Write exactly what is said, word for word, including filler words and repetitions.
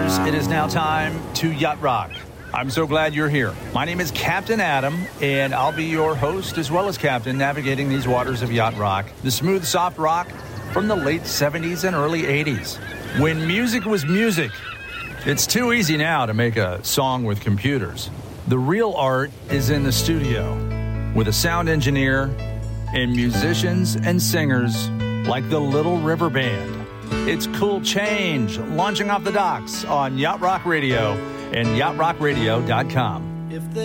passengers, it is now time to Yacht Rock. I'm so glad you're here. My name is Captain Adam, and I'll be your host as well as captain navigating these waters of Yacht Rock, the smooth, soft rock from the late seventies and early eighties. When music was music, it's too easy now to make a song with computers. The real art is in the studio with a sound engineer and musicians and singers like the Little River Band. It's Cool Change, launching off the docks on Yacht Rock Radio and yacht rock radio dot com.